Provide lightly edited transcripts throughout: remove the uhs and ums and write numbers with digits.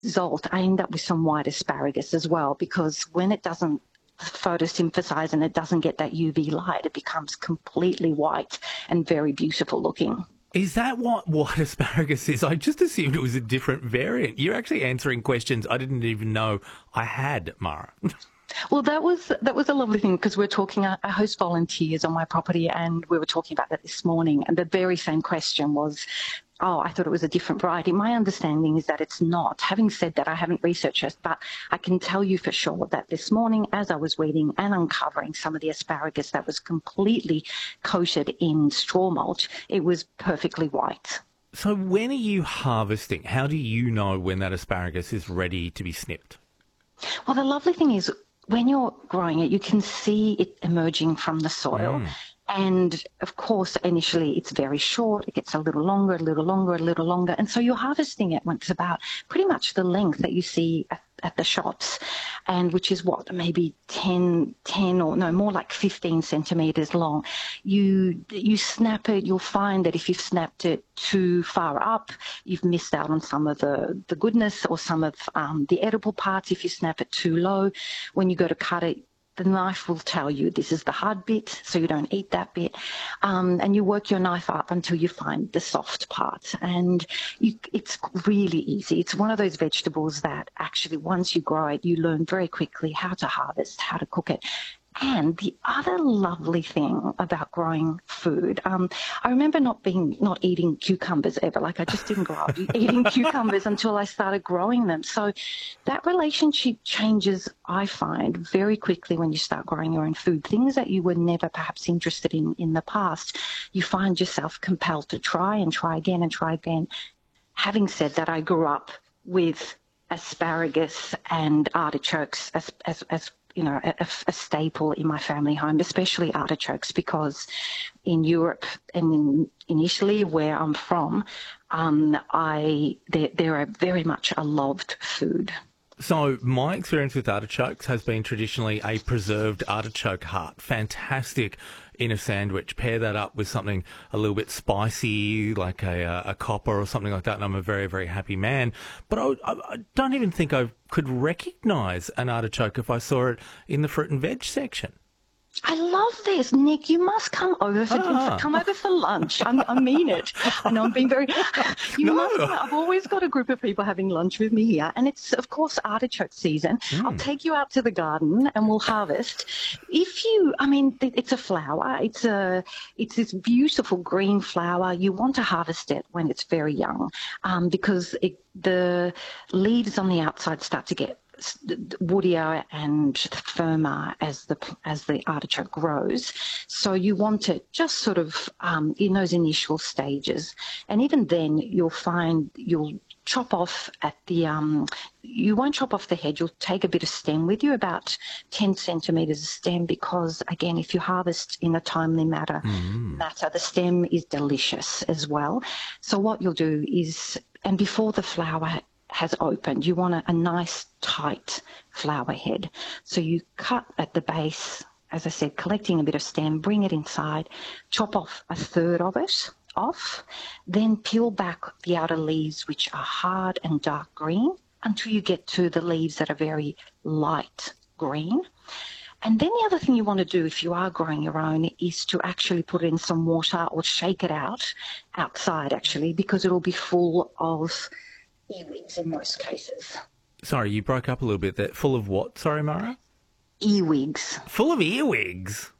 result, I end up with some white asparagus as well, because when it doesn't photosynthesize and it doesn't get that UV light, it becomes completely white and very beautiful looking. Is that what white asparagus is? I just assumed it was a different variant. You're actually answering questions I didn't even know I had, Mara. Well, that was a lovely thing, because we're talking. I host volunteers on my property, and we were talking about that this morning. And the very same question was, "Oh, I thought it was a different variety." My understanding is that it's not. Having said that, I haven't researched it, but I can tell you for sure that this morning, as I was weeding and uncovering some of the asparagus that was completely coated in straw mulch, it was perfectly white. So when are you harvesting? How do you know when that asparagus is ready to be snipped? Well, the lovely thing is, when you're growing it, you can see it emerging from the soil. And of course, initially it's very short. It gets a little longer, a little longer, a little longer. And so you're harvesting it when it's about pretty much the length that you see at the shops, and which is what, maybe 10 or no, more like 15 centimeters long. You snap it, you'll find that if you've snapped it too far up, you've missed out on some of the goodness or some of the edible parts. If you snap it too low, when you go to cut it, the knife will tell you this is the hard bit, so you don't eat that bit. And you work your knife up until you find the soft part. And it's really easy. It's one of those vegetables that actually, once you grow it, you learn very quickly how to harvest, how to cook it. And the other lovely thing about growing food, I remember not eating cucumbers ever. Like, I just didn't grow up eating cucumbers until I started growing them. So that relationship changes, I find, very quickly when you start growing your own food. Things that you were never perhaps interested in the past, you find yourself compelled to try and try again and try again. Having said that, I grew up with asparagus and artichokes as you know, a staple in my family home, especially artichokes, because in Europe and in Italy, where I'm from, they're very much a loved food. So my experience with artichokes has been traditionally a preserved artichoke heart. Fantastic in a sandwich. Pair that up with something a little bit spicy, like a copper or something like that, and I'm a very, very happy man. But I don't even think I could recognise an artichoke if I saw it in the fruit and veg section. I love this, Nick. You must come over for lunch. I mean it. I know I'm being very. You must. I've always got a group of people having lunch with me here, and it's of course artichoke season. I'll take you out to the garden and we'll harvest. It's a flower. It's this beautiful green flower. You want to harvest it when it's very young, because the leaves on the outside start to get woodier and firmer as the artichoke grows. So you want it just sort of in those initial stages. And even then you'll chop off you won't chop off the head, you'll take a bit of stem with you, about 10 centimetres of stem, because again, if you harvest in a timely matter, the stem is delicious as well. So what you'll do is, and before the flower has opened, you want a nice tight flower head. So you cut at the base, as I said, collecting a bit of stem, bring it inside, chop off a third of it off, then peel back the outer leaves, which are hard and dark green, until you get to the leaves that are very light green. And then the other thing you want to do if you are growing your own is to actually put it in some water or shake it outside actually, because it'll be full of earwigs in most cases. Sorry, you broke up a little bit there. Full of what? Sorry, Mara? Earwigs. Full of earwigs?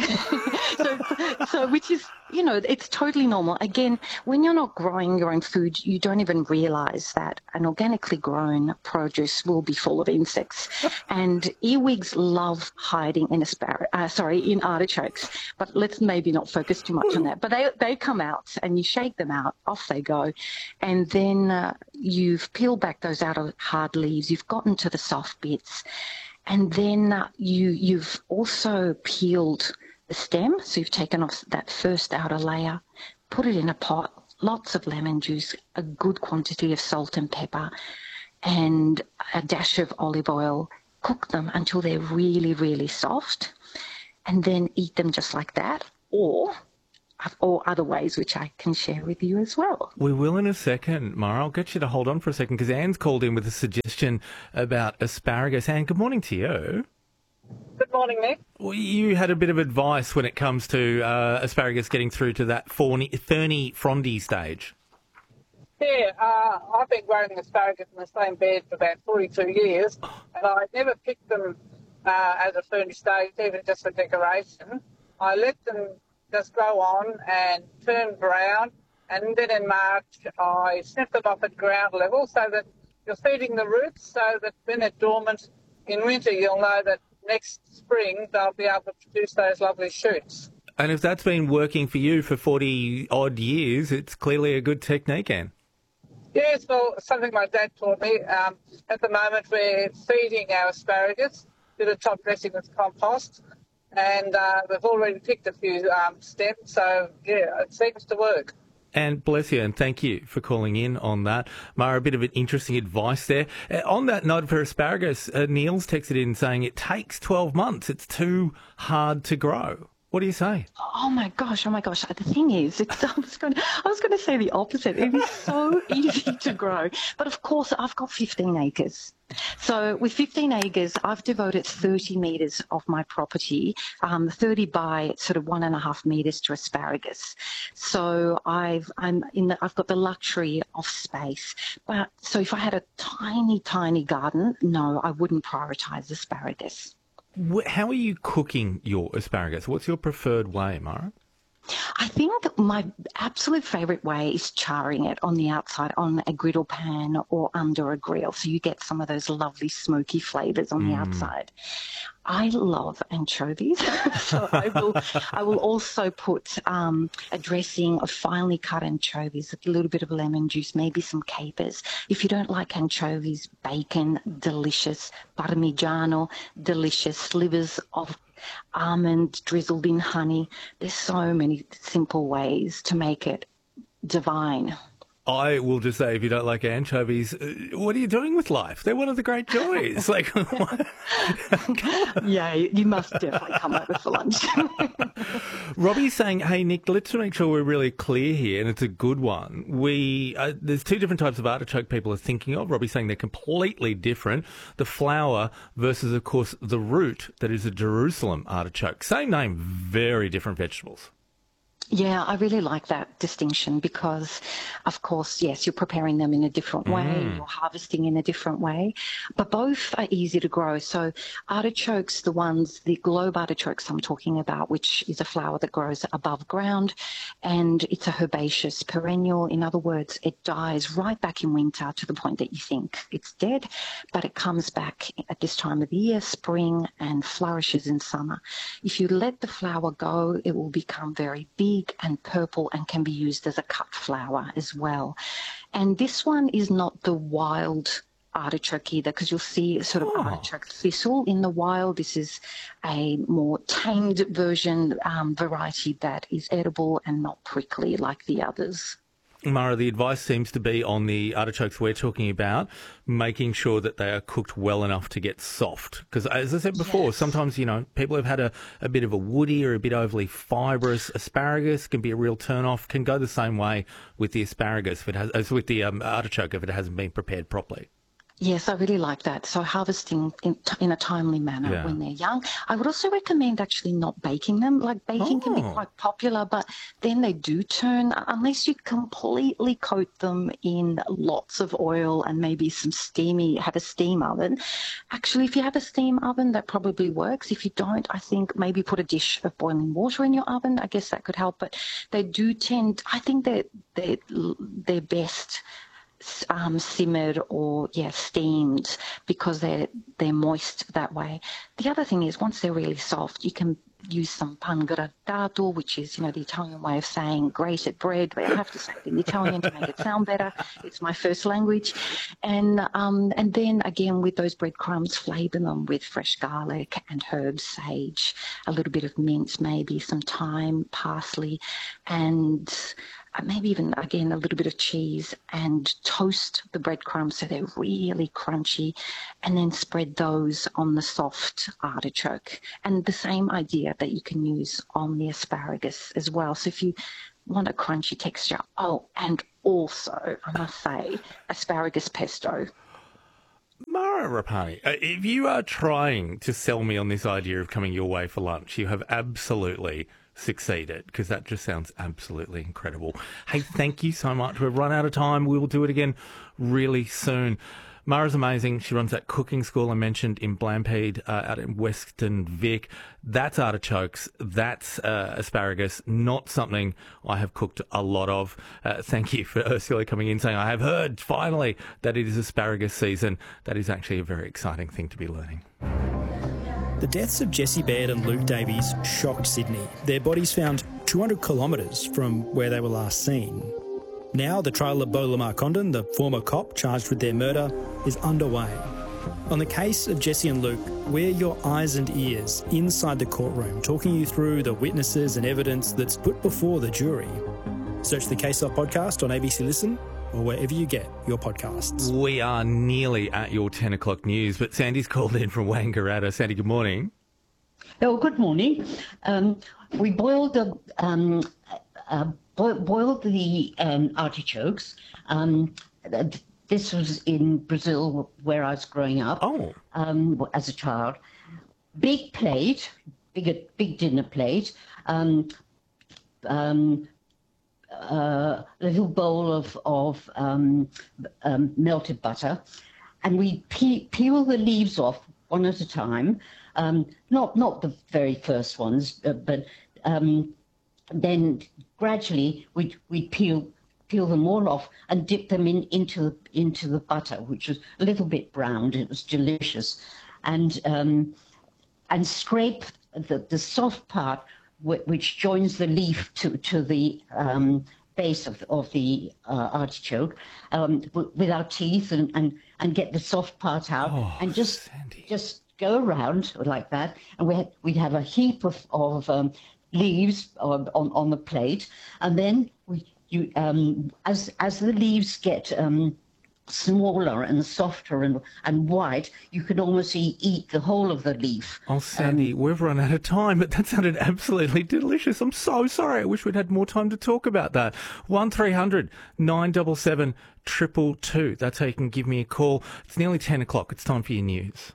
So which is, it's totally normal. Again, when you're not growing your own food, you don't even realise that an organically grown produce will be full of insects. And earwigs love hiding in in artichokes. But let's maybe not focus too much on that. But they come out and you shake them out, off they go. And then you've peeled back those outer hard leaves, you've gotten to the soft bits. And then you've also peeled the stem, so you've taken off that first outer layer, put it in a pot, lots of lemon juice, a good quantity of salt and pepper, and a dash of olive oil. Cook them until they're really, really soft, and then eat them just like that. Or or other ways which I can share with you as well. We will in a second, Mara. I'll get you to hold on for a second because Anne's called in with a suggestion about asparagus. Anne, good morning to you. Good morning, Nick. Well, you had a bit of advice when it comes to asparagus getting through to that ferny, frondy stage. Yeah, I've been growing asparagus in the same bed for about 42 years, and I never picked them as a ferny stage, even just for decoration. I let them just grow on and turn brown, and then in March I snip them off at ground level so that you're feeding the roots, so that when they're dormant in winter you'll know that next spring they'll be able to produce those lovely shoots. And if that's been working for you for 40-odd years, it's clearly a good technique, Anne. Yes, well, something my dad taught me. At the moment we're feeding our asparagus, did a top dressing with compost, and we've already picked a few stems, so yeah, it seems to work. And bless you, and thank you for calling in on that. Mara, a bit of an interesting advice there. On that note for asparagus, Neil's texted in saying it takes 12 months. It's too hard to grow. What do you say? Oh my gosh! The thing is, I was going to say the opposite. It is so easy to grow, but of course, I've got 15 acres. So with 15 acres, I've devoted 30 metres of my property, 30 by sort of 1.5 metres to asparagus. So I've got the luxury of space. But so if I had a tiny garden, no, I wouldn't prioritise asparagus. How are you cooking your asparagus? What's your preferred way, Mara? I think my absolute favourite way is charring it on the outside on a griddle pan or under a grill, so you get some of those lovely smoky flavours on the outside. I love anchovies, so I will also put a dressing of finely cut anchovies, a little bit of lemon juice, maybe some capers. If you don't like anchovies, bacon, delicious, parmigiano, delicious, slivers of almond drizzled in honey. There's so many simple ways to make it divine. I will just say, if you don't like anchovies, what are you doing with life? They're one of the great joys. Yeah, you must definitely come over for lunch. Robbie's saying, hey, Nick, let's make sure we're really clear here, and it's a good one. There's two different types of artichoke people are thinking of. Robbie's saying they're completely different. The flower versus, of course, the root that is a Jerusalem artichoke. Same name, very different vegetables. Yeah, I really like that distinction because, of course, yes, you're preparing them in a different way, you're harvesting in a different way, but both are easy to grow. So artichokes, the globe artichokes I'm talking about, which is a flower that grows above ground, and it's a herbaceous perennial. In other words, it dies right back in winter to the point that you think it's dead, but it comes back at this time of the year, spring, and flourishes in summer. If you let the flower go, it will become very big and purple and can be used as a cut flower as well. And this one is not the wild artichoke either, because you'll see sort of artichoke thistle in the wild. This is a more tamed version, variety that is edible and not prickly like the others. Mara, the advice seems to be on the artichokes we're talking about, making sure that they are cooked well enough to get soft. Because as I said before, sometimes, people have had a bit of a woody or a bit overly fibrous asparagus, can be a real turn-off, can go the same way with the asparagus as with the artichoke if it hasn't been prepared properly. Yes, I really like that. So harvesting in a timely manner when they're young. I would also recommend actually not baking them. Like baking can be quite popular, but then they do turn, unless you completely coat them in lots of oil and maybe have a steam oven. Actually, if you have a steam oven, that probably works. If you don't, I think maybe put a dish of boiling water in your oven. I guess that could help, but they do I think they're best simmered or steamed because they're moist that way. The other thing is once they're really soft, you can use some pan grattato, which is the Italian way of saying grated bread. But I have to say it in Italian to make it sound better. It's my first language, and then again with those breadcrumbs, flavour them with fresh garlic and herbs, sage, a little bit of mint, maybe some thyme, parsley, and maybe even, again, a little bit of cheese, and toast the breadcrumbs so they're really crunchy, and then spread those on the soft artichoke. And the same idea that you can use on the asparagus as well. So if you want a crunchy texture, and also, I must say, asparagus pesto. Mara Rapani, if you are trying to sell me on this idea of coming your way for lunch, you have absolutely succeeded, because that just sounds absolutely incredible. Hey, thank you so much. We've run out of time. We will do it again really soon. Mara's amazing. She runs that cooking school I mentioned in Blampede, out in Western Vic. That's artichokes. That's asparagus. Not something I have cooked a lot of. Thank you for Ursula coming in saying, I have heard finally that it is asparagus season. That is actually a very exciting thing to be learning. The deaths of Jessie Baird and Luke Davies shocked Sydney. Their bodies found 200 kilometres from where they were last seen. Now the trial of Beau Lamar Condon, the former cop charged with their murder, is underway. On the case of Jessie and Luke, we're your eyes and ears inside the courtroom, talking you through the witnesses and evidence that's put before the jury. Search the Case Off podcast on ABC Listen or wherever you get your podcasts. We are nearly at your 10 o'clock news, but Sandy's called in from Wangaratta. Sandy, good morning. Oh, good morning. We boiled the artichokes. This was in Brazil, where I was growing up. As a child. Big plate, big dinner plate. A little bowl of melted butter, and we peel the leaves off one at a time. Not the very first ones, but then gradually we'd peel them all off and dip them into the butter, which was a little bit browned. It was delicious, and scrape the soft part which joins the leaf to the base of the artichoke with our teeth and get the soft part out, and just go around like that, and we'd have a heap of leaves on the plate, and then as the leaves get smaller and softer and white, you could almost eat the whole of the leaf. Oh, Sandy, we've run out of time, but that sounded absolutely delicious. I'm so sorry. I wish we'd had more time to talk about that. 1300 977 222. That's how you can give me a call. It's nearly 10 o'clock. It's time for your news.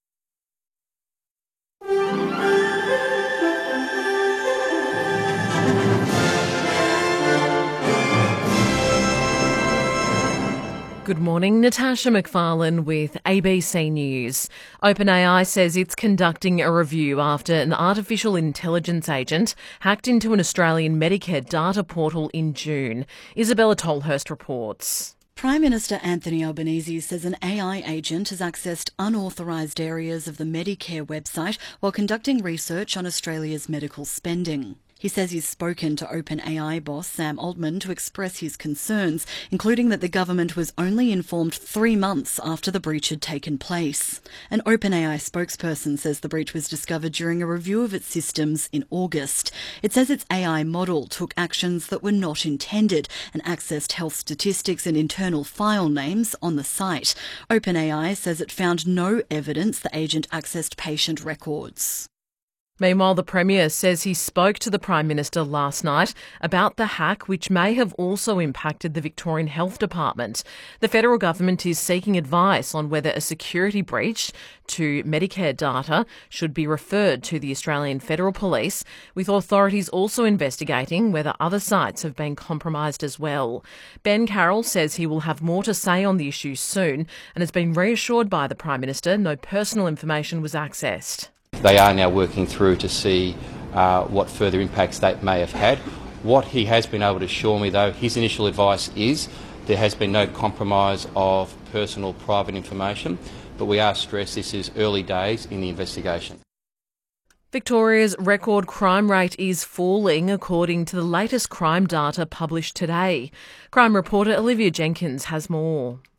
Good morning, Natasha McFarlane with ABC News. OpenAI says it's conducting a review after an artificial intelligence agent hacked into an Australian Medicare data portal in June. Isabella Tolhurst reports. Prime Minister Anthony Albanese says an AI agent has accessed unauthorised areas of the Medicare website while conducting research on Australia's medical spending. He says he's spoken to OpenAI boss Sam Altman to express his concerns, including that the government was only informed 3 months after the breach had taken place. An OpenAI spokesperson says the breach was discovered during a review of its systems in August. It says its AI model took actions that were not intended and accessed health statistics and internal file names on the site. OpenAI says it found no evidence the agent accessed patient records. Meanwhile, the Premier says he spoke to the Prime Minister last night about the hack, which may have also impacted the Victorian Health Department. The federal government is seeking advice on whether a security breach to Medicare data should be referred to the Australian Federal Police, with authorities also investigating whether other sites have been compromised as well. Ben Carroll says he will have more to say on the issue soon and has been reassured by the Prime Minister no personal information was accessed. They are now working through to see what further impacts that may have had. What he has been able to assure me, though, his initial advice is there has been no compromise of personal private information, but we are stressed this is early days in the investigation. Victoria's record crime rate is falling according to the latest crime data published today. Crime reporter Olivia Jenkins has more.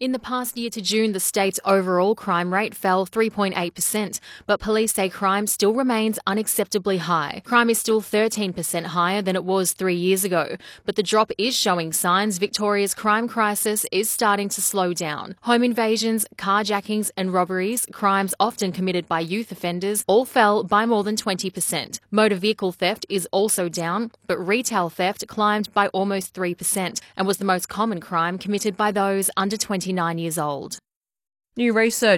In the past year to June, the state's overall crime rate fell 3.8%, but police say crime still remains unacceptably high. Crime is still 13% higher than it was 3 years ago, but the drop is showing signs Victoria's crime crisis is starting to slow down. Home invasions, carjackings and robberies, crimes often committed by youth offenders, all fell by more than 20%. Motor vehicle theft is also down, but retail theft climbed by almost 3% and was the most common crime committed by those under 29 years old. New research